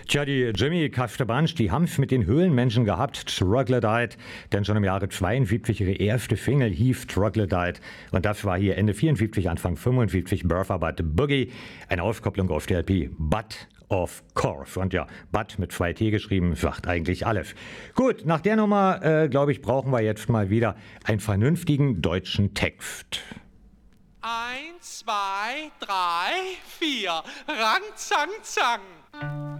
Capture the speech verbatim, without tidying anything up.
Tja, die Jimmy Kaftebansch, die haben's mit den Höhlenmenschen gehabt, Troglodyte, denn schon im Jahre zweiundsiebzig ihre erste Single hieß Troglodyte und das war hier Ende vierundsiebzig, Anfang fünfundsiebzig Bertha Butt Boogie, eine Auskopplung auf der L P Butt of Course. Und ja, Butt mit zwei T geschrieben, sagt eigentlich alles. Gut, nach der Nummer, äh, glaube ich, brauchen wir jetzt mal wieder einen vernünftigen deutschen Text. Eins, zwei, drei, vier. Rang, zang, zang.